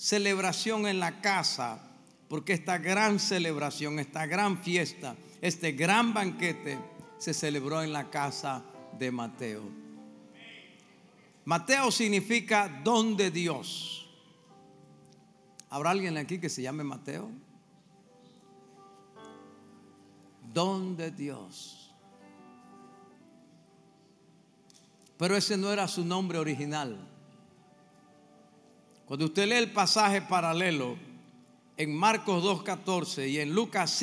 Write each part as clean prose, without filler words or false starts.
celebración en la casa, porque esta gran celebración, esta gran fiesta, este gran banquete se celebró en la casa de Mateo. Mateo significa don de Dios. ¿Habrá alguien aquí que se llame Mateo? Don de Dios. Pero ese no era su nombre original. Cuando usted lee el pasaje paralelo en Marcos 2:14 y en Lucas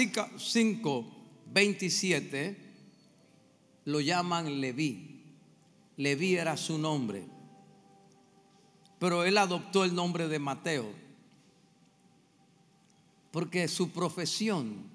5:27, lo llaman Leví. Leví era su nombre, pero él adoptó el nombre de Mateo porque su profesión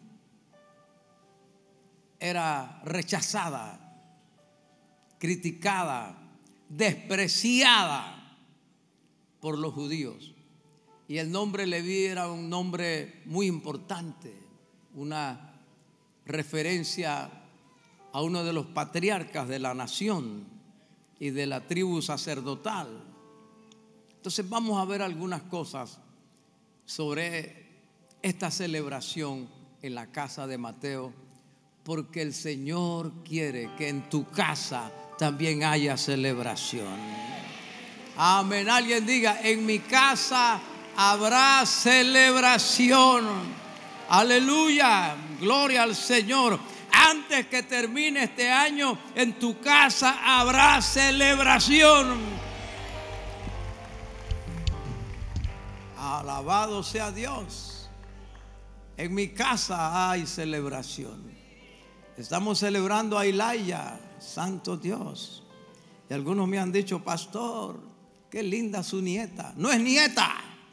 era rechazada, criticada, despreciada por los judíos. Y el nombre Leví era un nombre muy importante, una referencia a uno de los patriarcas de la nación y de la tribu sacerdotal. Entonces vamos a ver algunas cosas sobre esta celebración en la casa de Mateo, porque el Señor quiere que en tu casa también haya celebración. Amén. Alguien diga: en mi casa habrá celebración. Aleluya, gloria al Señor. Antes que termine este año, en tu casa habrá celebración. Alabado sea Dios. En mi casa hay celebración. Estamos celebrando a Elías, santo Dios. Y algunos me han dicho: pastor, qué linda su nieta. No es nieta.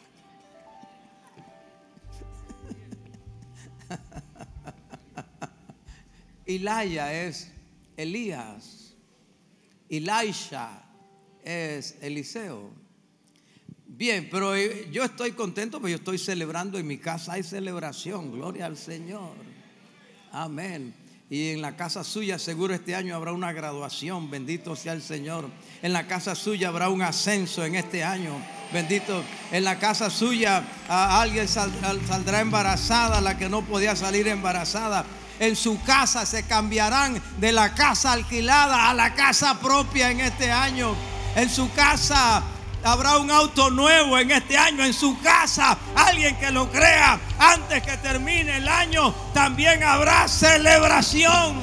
Elías es Elías. Elisha es Eliseo. Bien, pero yo estoy contento porque yo estoy celebrando. En mi casa hay celebración. Gloria al Señor. Amén. Y en la casa suya seguro este año habrá una graduación. Bendito sea el Señor. En la casa suya habrá un ascenso en este año. Bendito. En la casa suya alguien saldrá embarazada, la que no podía salir embarazada. En su casa se cambiarán de la casa alquilada a la casa propia en este año. En su casa habrá un auto nuevo en este año. En su casa, alguien que lo crea, antes que termine el año también habrá celebración.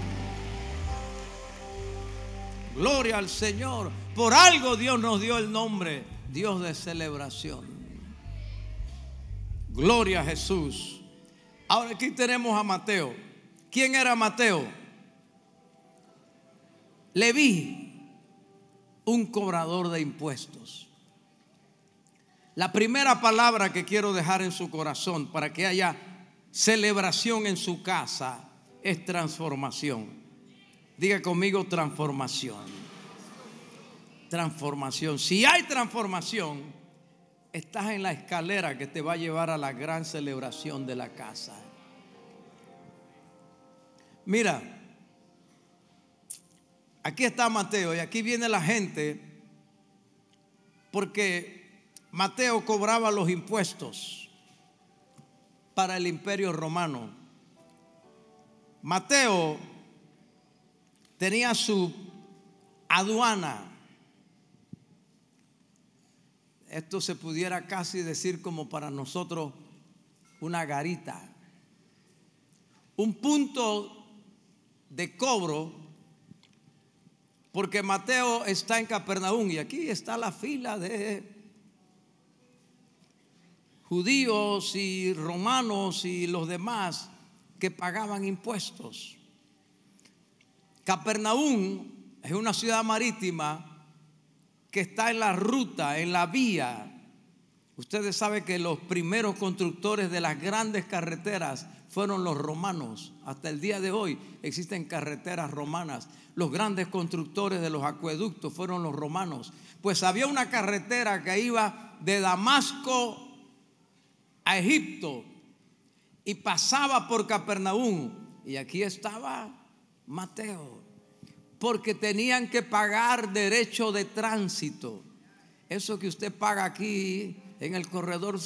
Gloria al Señor. Por algo Dios nos dio el nombre Dios de celebración. Gloria a Jesús. Ahora aquí tenemos a Mateo. ¿Quién era Mateo? Leví, un cobrador de impuestos. La primera palabra que quiero dejar en su corazón para que haya celebración en su casa es transformación. Diga conmigo: transformación. Transformación. Si hay transformación, estás en la escalera que te va a llevar a la gran celebración de la casa. Mira, aquí está Mateo y aquí viene la gente porque Mateo cobraba los impuestos para el imperio romano. Mateo tenía su aduana. Esto se pudiera casi decir como para nosotros una garita, un punto de cobro, porque Mateo está en Capernaum y aquí está la fila de judíos y romanos y los demás que pagaban impuestos. Capernaum es una ciudad marítima que está en la ruta, en la vía. Ustedes saben que los primeros constructores de las grandes carreteras fueron los romanos. Hasta el día de hoy existen carreteras romanas. Los grandes constructores de los acueductos fueron los romanos. Pues había una carretera que iba de Damasco a Egipto y pasaba por Capernaum. Y aquí estaba Mateo, porque tenían que pagar derecho de tránsito. Eso que usted paga aquí en el corredor